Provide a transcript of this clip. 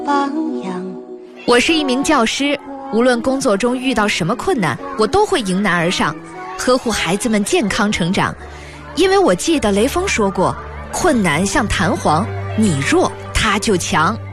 榜样。 我是一名教师，无论工作中遇到什么困难，我都会迎难而上，呵护孩子们健康成长。因为我记得雷锋说过，困难像弹簧，你弱他就强。